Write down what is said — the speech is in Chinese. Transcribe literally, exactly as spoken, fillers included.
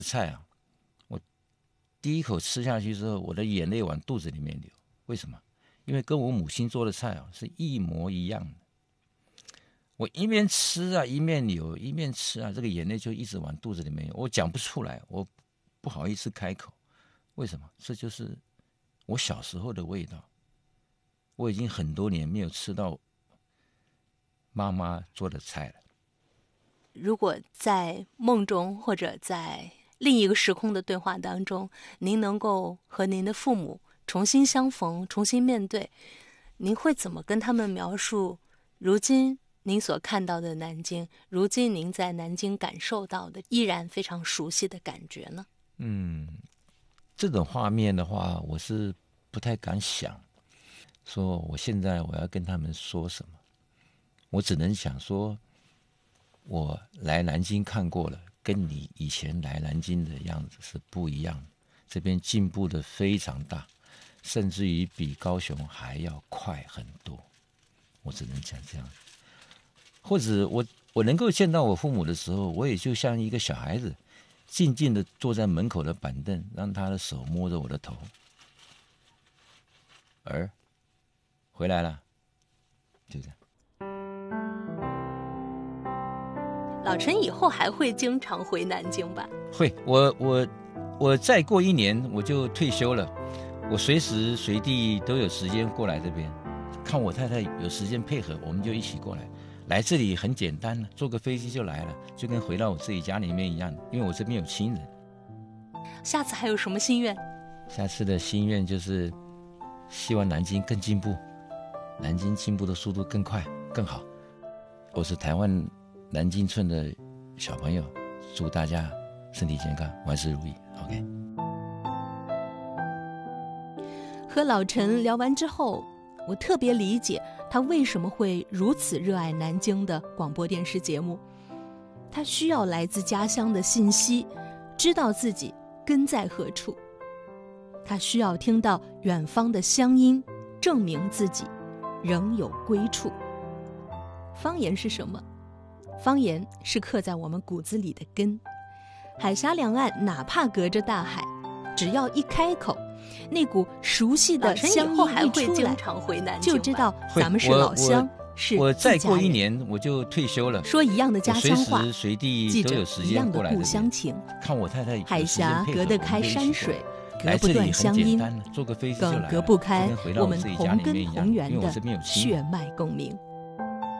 菜啊，我第一口吃下去之后，我的眼泪往肚子里面流。为什么？因为跟我母亲做的菜啊是一模一样的。我一面吃啊，一面流，一面吃啊，这个眼泪就一直往肚子里面流。我讲不出来，我不好意思开口。为什么？这就是我小时候的味道。我已经很多年没有吃到妈妈做的菜了。 如果在梦中或者在另一个时空的对话当中，您能够和您的父母重新相逢，重新面对，您会怎么跟他们描述如今您所看到的南京，如今您在南京感受到的依然非常熟悉的感觉呢？ 嗯，这种画面的话，我是不太敢想，说我现在我要跟他们说什么，我只能想说，我来南京看过了，跟你以前来南京的样子是不一样的，这边进步的非常大，甚至于比高雄还要快很多。我只能讲这样。或者我我能够见到我父母的时候，我也就像一个小孩子，静静的坐在门口的板凳，让他的手摸着我的头。儿，回来了，就这样。 老陈以后还会经常回南京吧？ 会，我我我再过一年我就退休了，我随时随地都有时间过来这边，看我太太有时间配合，我们就一起过来。来这里很简单，坐个飞机就来了，就跟回到我自己家里面一样，因为我这边有亲人。 下次还有什么心愿？ 下次的心愿就是希望南京更进步，南京进步的速度更快更好。我是台湾南京村的小朋友，祝大家身体健康，万事如意。 OK。 和老陈聊完之后，我特别理解他为什么会如此热爱南京的广播电视节目。他需要来自家乡的信息，知道自己根在何处。他需要听到远方的乡音，证明自己仍有归处。方言是什么？方言是刻在我们骨子里的根。海峡两岸哪怕隔着大海，只要一开口，那股熟悉的乡音一出来，就知道咱们是老乡，是我再过一年我就退休了。 说一样的家乡话， 随时随地都有时间过来， 记着一样的故乡情。 看我太太海峡隔得开山水，隔不断乡音， 坐个飞机就来了， 更隔不开我们同根同源的血血脉共鸣。